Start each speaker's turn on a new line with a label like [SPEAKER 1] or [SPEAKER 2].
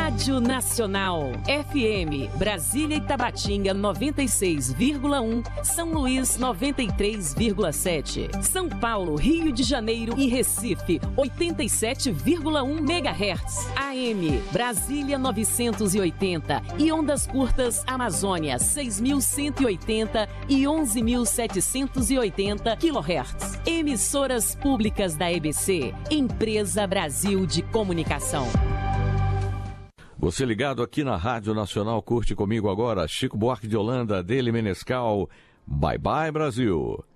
[SPEAKER 1] Rádio Nacional. FM, Brasília e Tabatinga 96,1, São Luís 93,7, São Paulo, Rio de Janeiro e Recife 87,1 MHz. AM, Brasília 980 e ondas curtas Amazônia 6.180 e 11.780 kHz. Emissoras públicas da EBC, Empresa Brasil de Comunicação.
[SPEAKER 2] Você ligado aqui na Rádio Nacional, curte comigo agora Chico Buarque de Holanda, Dele Menescal, Bye Bye Brasil.